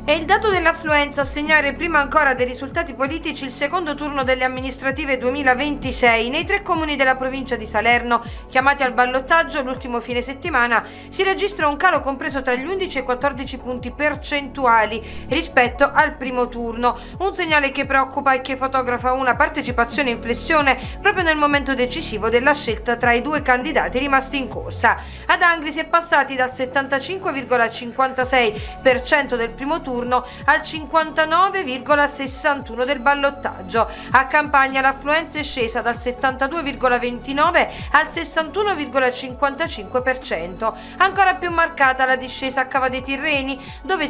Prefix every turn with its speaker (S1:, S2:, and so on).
S1: È il dato dell'affluenza a segnare prima ancora dei risultati politici il secondo turno delle amministrative 2026. Nei 3 comuni della provincia di Salerno chiamati al ballottaggio l'ultimo fine settimana si registra un calo compreso tra gli 11 e i 14 punti percentuali rispetto al primo turno, un segnale che preoccupa e che fotografa una partecipazione in flessione proprio nel momento decisivo della scelta tra i 2 candidati rimasti in corsa. Ad Angri si è passati dal 75,56% del primo turno al 59,61 del ballottaggio. A Campania l'affluenza è scesa dal 72,29 al 61,55%. Ancora più marcata la discesa a Cava dei Tirreni, dove